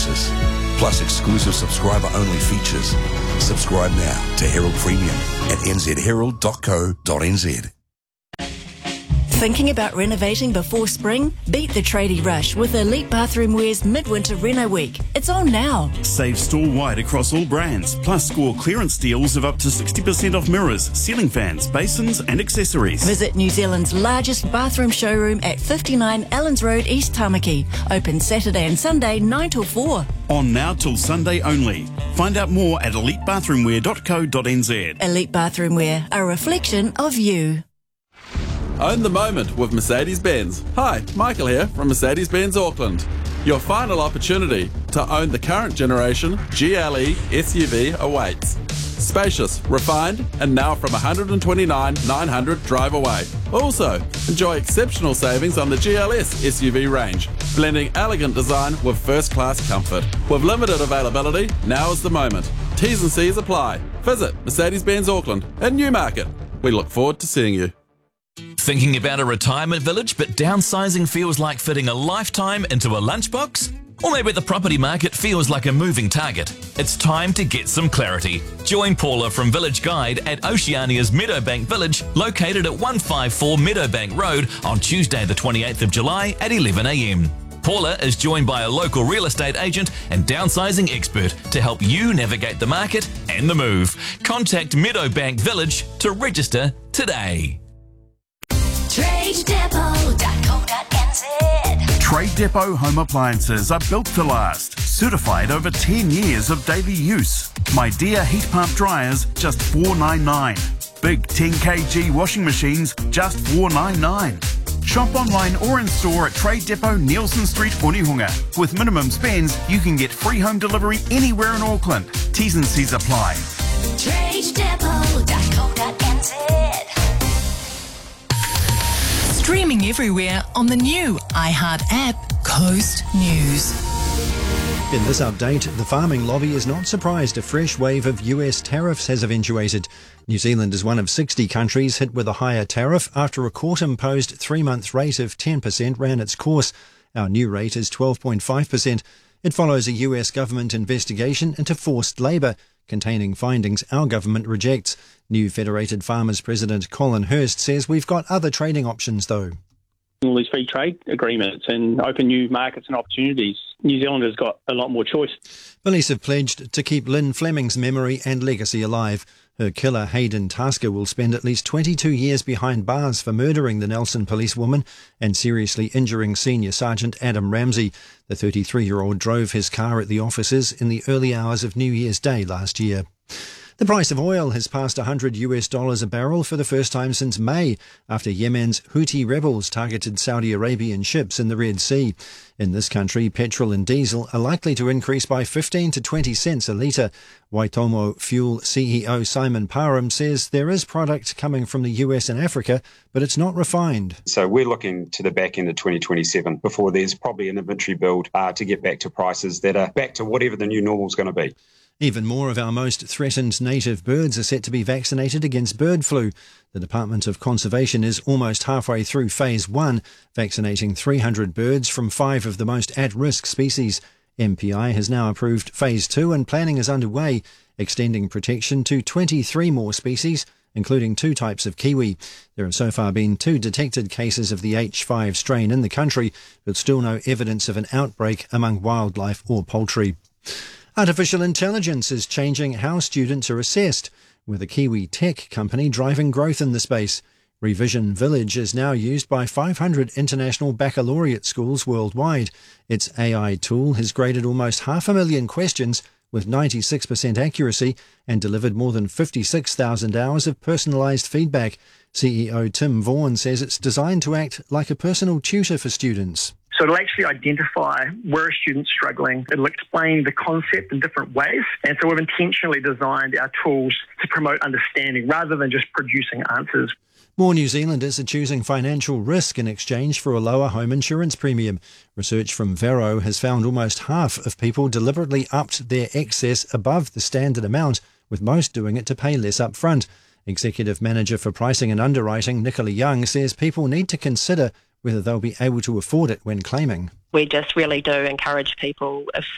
prices, plus exclusive subscriber-only features. Subscribe now to Herald Premium at nzherald.co.nz. Thinking about renovating before spring? Beat the tradie rush with Elite Bathroom Wear's Midwinter Reno Week. It's on now. Save store-wide across all brands, plus score clearance deals of up to 60% off mirrors, ceiling fans, basins and accessories. Visit New Zealand's largest bathroom showroom at 59 Allens Road, East Tamaki. Open Saturday and Sunday 9 till 4. On now till Sunday only. Find out more at elitebathroomwear.co.nz. Elite Bathroom Wear, a reflection of you. Own the moment with Mercedes-Benz. Hi, Michael here from Mercedes-Benz Auckland. Your final opportunity to own the current generation GLE SUV awaits. Spacious, refined, and now from $129,900 drive away. Also, enjoy exceptional savings on the GLS SUV range, blending elegant design with first-class comfort. With limited availability, now is the moment. T's and C's apply. Visit Mercedes-Benz Auckland in Newmarket. We look forward to seeing you. Thinking about a retirement village but downsizing feels like fitting a lifetime into a lunchbox? Or maybe the property market feels like a moving target. It's time to get some clarity. Join Paula from Village Guide at Oceania's Meadowbank Village, located at 154 Meadowbank Road on Tuesday the 28th of July at 11 a.m. Paula is joined by a local real estate agent and downsizing expert to help you navigate the market and the move. Contact Meadowbank Village to register today. TradeDepot.co.nz. Trade Depot home appliances are built to last, certified over 10 years of daily use. My Dear heat pump dryers, just $4.99. Big 10 kg washing machines, just $4.99. Shop online or in store at Trade Depot, Nielsen Street, Onehunga. With minimum spends, you can get free home delivery anywhere in Auckland. T's and C's apply. TradeDepot.co.nz. Streaming everywhere on the new iHeart app, Coast News. In this update, the farming lobby is not surprised a fresh wave of US tariffs has eventuated. New Zealand is one of 60 countries hit with a higher tariff after a court-imposed 3-month rate of 10% ran its course. Our new rate is 12.5%. It follows a US government investigation into forced labour, containing findings our government rejects. New Federated Farmers President Colin Hurst says we've got other trading options though. All these free trade agreements and open new markets and opportunities. New Zealand has got a lot more choice. Police have pledged to keep Lynn Fleming's memory and legacy alive. Her killer, Hayden Tasker, will spend at least 22 years behind bars for murdering the Nelson policewoman and seriously injuring Senior Sergeant Adam Ramsey. The 33-year-old drove his car at the offices in the early hours of New Year's Day last year. The price of oil has passed $100 a barrel for the first time since May, after Yemen's Houthi rebels targeted Saudi Arabian ships in the Red Sea. In this country, petrol and diesel are likely to increase by 15 to 20 cents a litre. Waitomo Fuel CEO Simon Parham says there is product coming from the US and Africa, but it's not refined. So we're looking to the back end of 2027 before there's probably an inventory build to get back to prices that are back to whatever the new normal is going to be. Even more of our most threatened native birds are set to be vaccinated against bird flu. The Department of Conservation is almost halfway through Phase 1, vaccinating 300 birds from 5 of the most at-risk species. MPI has now approved Phase 2 and planning is underway, extending protection to 23 more species, including 2 types of kiwi. There have so far been 2 detected cases of the H5 strain in the country, but still no evidence of an outbreak among wildlife or poultry. Artificial intelligence is changing how students are assessed, with a Kiwi tech company driving growth in the space. Revision Village is now used by 500 international baccalaureate schools worldwide. Its AI tool has graded almost 500,000 questions with 96% accuracy and delivered more than 56,000 hours of personalised feedback. CEO Tim Vaughan says it's designed to act like a personal tutor for students. So it'll actually identify where a student's struggling. It'll explain the concept in different ways. And so we've intentionally designed our tools to promote understanding rather than just producing answers. More New Zealanders are choosing financial risk in exchange for a lower home insurance premium. Research from Vero has found almost half of people deliberately upped their excess above the standard amount, with most doing it to pay less up front. Executive Manager for Pricing and Underwriting, Nicola Young, says people need to consider whether they'll be able to afford it when claiming. We just really do encourage people, if